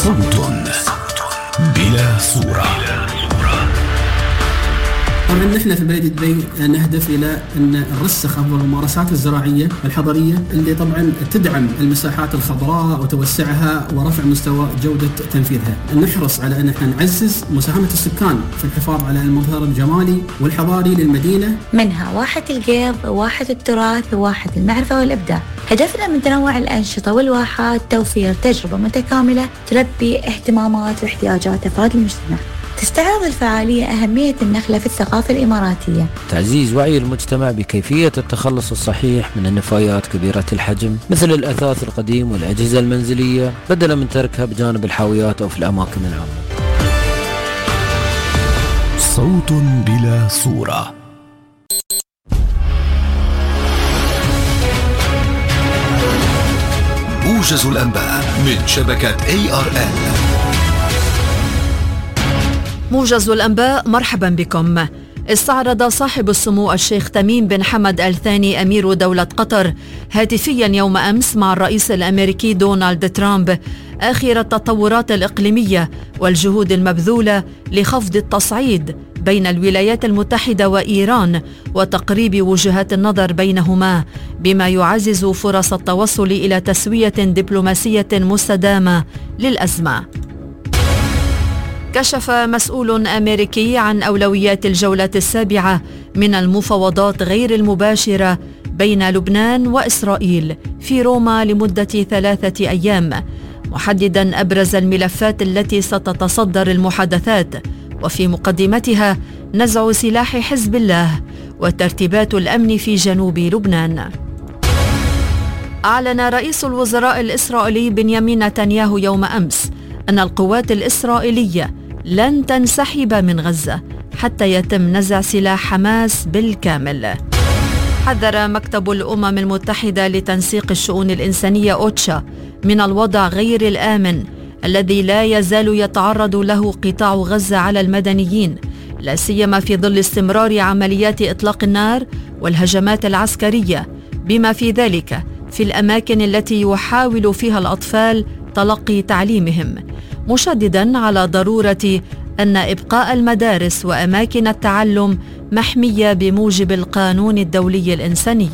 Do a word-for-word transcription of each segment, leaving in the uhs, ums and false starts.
صوت بلا صورة. طبعا نحن في بلدية دبي نهدف إلى أن نرسخ أفضل الممارسات الزراعية الحضرية اللي طبعا تدعم المساحات الخضراء وتوسعها ورفع مستوى جودة تنفيذها. نحرص على أن احنا نعزز مساهمة السكان في الحفاظ على المظهر الجمالي والحضاري للمدينة، منها واحة القيض، واحة التراث، واحة المعرفة والإبداع. هدفنا من تنوع الأنشطة والواحات توفير تجربة متكاملة تلبي اهتمامات واحتياجات أفراد المجتمع. تستعرض الفعالية أهمية النخلة في الثقافة الإماراتية، تعزيز وعي المجتمع بكيفية التخلص الصحيح من النفايات كبيرة الحجم مثل الأثاث القديم والأجهزة المنزلية بدلا من تركها بجانب الحاويات أو في الأماكن العامة. صوت بلا صورة. موجز الأنباء من شبكة إيه آر إل. موجز الأنباء، مرحبا بكم. استعرض صاحب السمو الشيخ تميم بن حمد آل ثاني أمير دولة قطر هاتفيا يوم أمس مع الرئيس الأمريكي دونالد ترامب آخر التطورات الإقليمية والجهود المبذولة لخفض التصعيد بين الولايات المتحدة وإيران وتقريب وجهات النظر بينهما، بما يعزز فرص التوصل إلى تسوية دبلوماسية مستدامة للأزمة. كشف مسؤول أمريكي عن أولويات الجولة السابعة من المفاوضات غير المباشرة بين لبنان وإسرائيل في روما لمدة ثلاثة أيام، محددا أبرز الملفات التي ستتصدر المحادثات، وفي مقدمتها نزع سلاح حزب الله وترتيبات الأمن في جنوب لبنان. أعلن رئيس الوزراء الإسرائيلي بنيامين نتنياهو يوم أمس أن القوات الإسرائيلية لن تنسحب من غزة حتى يتم نزع سلاح حماس بالكامل. حذر مكتب الأمم المتحدة لتنسيق الشؤون الإنسانية أوتشا من الوضع غير الآمن الذي لا يزال يتعرض له قطاع غزة على المدنيين، لا سيما في ظل استمرار عمليات إطلاق النار والهجمات العسكرية، بما في ذلك في الأماكن التي يحاول فيها الأطفال تلقي تعليمهم، مشددا على ضرورة أن إبقاء المدارس وأماكن التعلم محمية بموجب القانون الدولي الإنساني.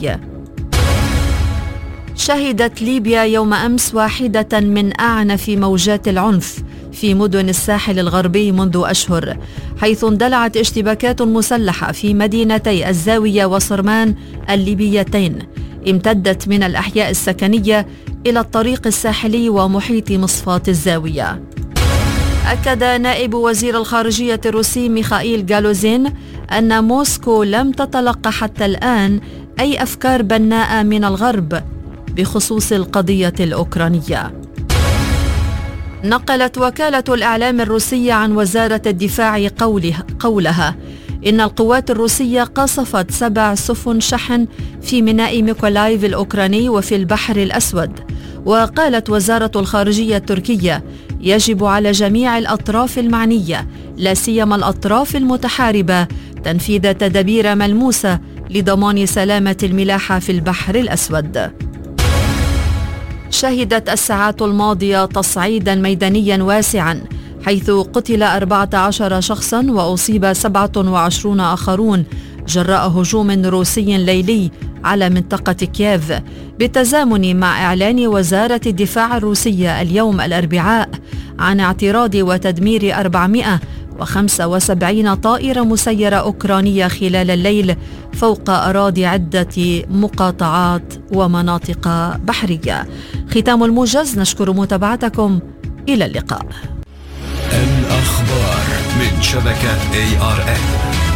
شهدت ليبيا يوم أمس واحدة من أعنف موجات العنف في مدن الساحل الغربي منذ أشهر، حيث اندلعت اشتباكات مسلحة في مدينتي الزاوية وصرمان الليبيتين، امتدت من الأحياء السكنية إلى الطريق الساحلي ومحيط مصفاة الزاوية. أكد نائب وزير الخارجية الروسي ميخائيل غالوزين أن موسكو لم تتلقى حتى الآن أي أفكار بناءة من الغرب بخصوص القضية الأوكرانية. نقلت وكالة الإعلام الروسية عن وزارة الدفاع قولها, قولها إن القوات الروسية قصفت سبع سفن شحن في ميناء ميكولايف الأوكراني وفي البحر الأسود. وقالت وزارة الخارجية التركية يجب على جميع الأطراف المعنية، لا سيما الأطراف المتحاربة، تنفيذ تدابير ملموسة لضمان سلامة الملاحة في البحر الأسود. شهدت الساعات الماضية تصعيدا ميدانيا واسعا، حيث قتل أربعة عشر شخصا وأصيب سبعة وعشرون آخرون جراء هجوم روسي ليلي على منطقة كييف، بالتزامن مع إعلان وزارة الدفاع الروسية اليوم الأربعاء عن اعتراض وتدمير أربعمائة وخمسة وسبعين طائرة مسيرة أوكرانية خلال الليل فوق أراضي عدة مقاطعات ومناطق بحرية. ختام الموجز، نشكر متابعتكم، إلى اللقاء. الأخبار من شبكة إيه آر إل.